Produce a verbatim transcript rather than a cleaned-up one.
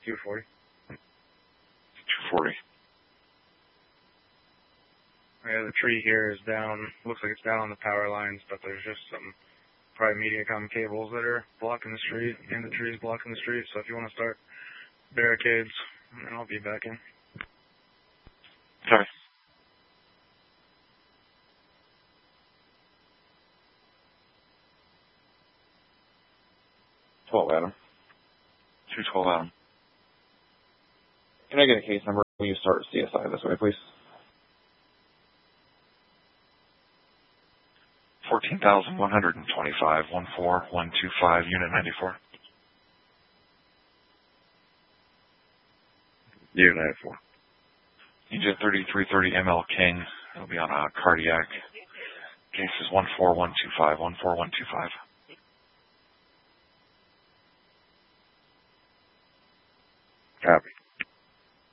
two forty. two forty. Yeah, the tree here is down. Looks like it's down on the power lines, but there's just some probably MediaCom cables that are blocking the street, and the trees blocking the street. So if you want to start barricades, I'll be back in. Okay. twelve, Adam. two twelve, Adam. Can I get a case number when you start C S I this way, please? fourteen thousand one hundred twenty-five, one four one two five, Unit ninety-four. Unit ninety-four. E J thirty-three thirty M L King. It'll be on a cardiac. Case is one four one two five, one four one two five. Copy.